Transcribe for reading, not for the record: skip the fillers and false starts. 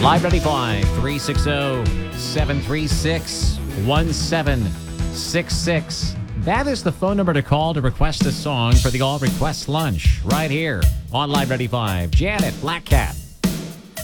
Live 95 360-736-1766. That is the phone number to call to request a song for the All Request Lunch right here on Live 95. Janet Black Cat.